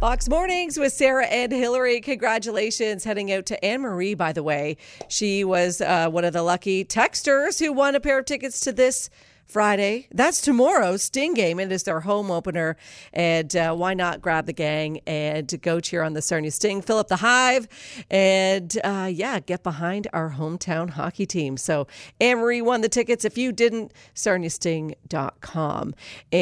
Fox Mornings with Sarah and Hillary. Congratulations heading out to Anne-Marie, by the way. She was one of the lucky texters who won a pair of tickets to this Friday. That's tomorrow's Sting game. It is their home opener. And why not grab the gang and go cheer on the Sarnia Sting, fill up the Hive, and get behind our hometown hockey team. So Anne-Marie won the tickets. If you didn't, sarniasting.com.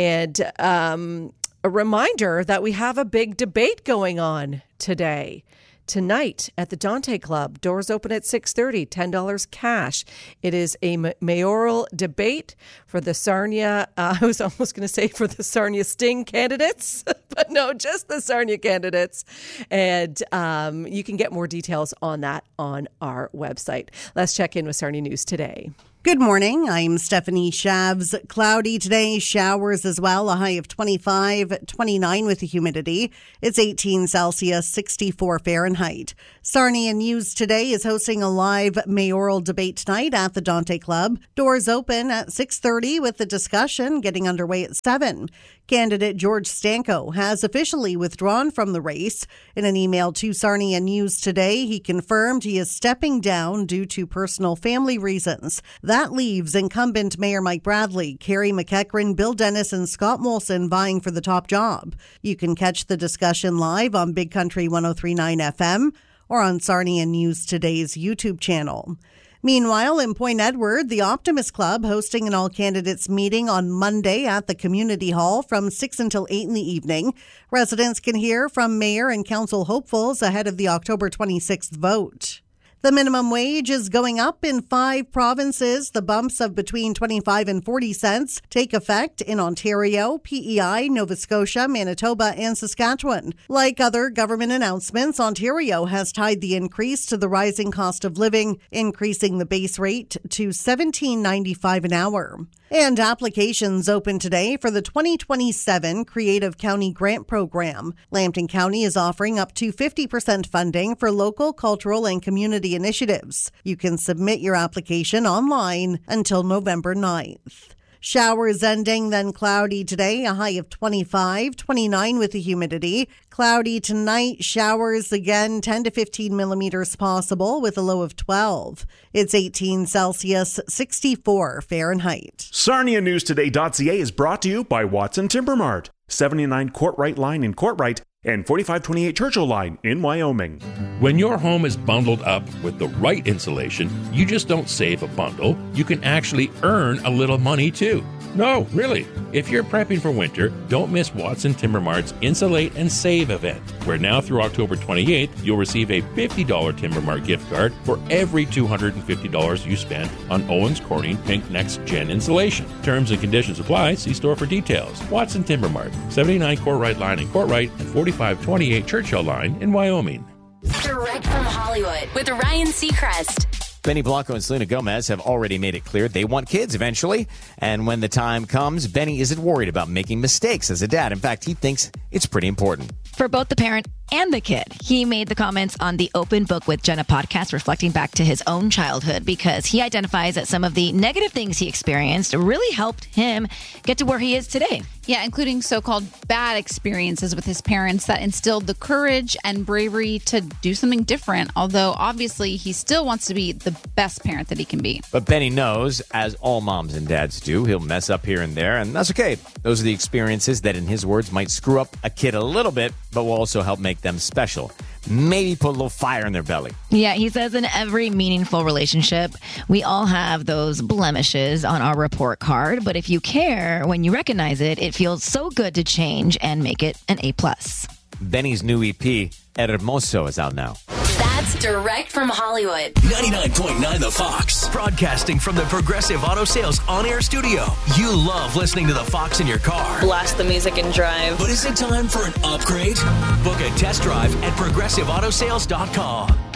And a reminder that we have a big debate going on today. Tonight at the Dante Club, doors open at 6:30, $10 cash. It is a mayoral debate for the Sarnia, I was almost going to say for the Sarnia Sting candidates, but no, just the Sarnia candidates. And you can get more details on that on our website. Let's check in with Sarnia News today. Good morning. I'm Stephanie Shavs. Cloudy today, showers as well, a high of 25, 29 with the humidity. It's 18 Celsius, 64 Fahrenheit. Sarnia News today is hosting a live mayoral debate tonight at the Dante Club. Doors open at 6:30 with the discussion getting underway at 7. Candidate George Stanko has officially withdrawn from the race. In an email to Sarnia News today, he confirmed he is stepping down due to personal family reasons. That leaves incumbent Mayor Mike Bradley, Carrie McEachran, Bill Dennis, and Scott Molson vying for the top job. You can catch the discussion live on Big Country 103.9 FM or on Sarnia News Today's YouTube channel. Meanwhile, in Point Edward, the Optimist Club hosting an all-candidates meeting on Monday at the Community Hall from 6 until 8 in the evening. Residents can hear from mayor and council hopefuls ahead of the October 26th vote. The minimum wage is going up in 5 provinces. The bumps of between 25 and 40 cents take effect in Ontario, PEI, Nova Scotia, Manitoba, and Saskatchewan. Like other government announcements, Ontario has tied the increase to the rising cost of living, increasing the base rate to $17.95 an hour. And applications open today for the 2027 Creative County Grant Program. Lambton County is offering up to 50% funding for local, cultural, and community initiatives. You can submit your application online until November 9th. Showers ending, then cloudy today, a high of 25, 29 with the humidity. Cloudy tonight, showers again, 10 to 15 millimeters possible with a low of 12. It's 18 Celsius, 64 Fahrenheit. SarniaNewsToday.ca is brought to you by Watson Timber Mart, 79 Courtright Line in Courtright, and 4528 Churchill Line in Wyoming. When your home is bundled up with the right insulation, you just don't save a bundle. You can actually earn a little money too. No, really. If you're prepping for winter, don't miss Watson Timber Mart's Insulate and Save event, where now through October 28th, you'll receive a $50 Timber Mart gift card for every $250 you spend on Owens Corning Pink Next Gen insulation. Terms and conditions apply. See store for details. Watson Timber Mart, 79 Courtright Line in Courtright and 4528 Churchill Line in Wyoming. Direct from Hollywood with Ryan Seacrest. Benny Blanco and Selena Gomez have already made it clear they want kids eventually. And when the time comes, Benny isn't worried about making mistakes as a dad. In fact, he thinks it's pretty important. For both the parent and the kid. He made the comments on the Open Book with Jenna podcast, reflecting back to his own childhood, because he identifies that some of the negative things he experienced really helped him get to where he is today. Yeah, including so-called bad experiences with his parents that instilled the courage and bravery to do something different, although obviously he still wants to be the best parent that he can be. But Benny knows, as all moms and dads do, he'll mess up here and there, and that's okay. Those are the experiences that, in his words, might screw up a kid a little bit, but will also help make them special. Maybe put a little fire in their belly. Yeah, he says in every meaningful relationship, we all have those blemishes on our report card. But if you care, when you recognize it, it feels so good to change and make it an A+. Benny's new EP, Hermoso, is out now. That's direct from Hollywood. 99.9 The Fox. Broadcasting from the Progressive Auto Sales on-air studio. You love listening to The Fox in your car. Blast the music and drive. But is it time for an upgrade? Book a test drive at ProgressiveAutosales.com.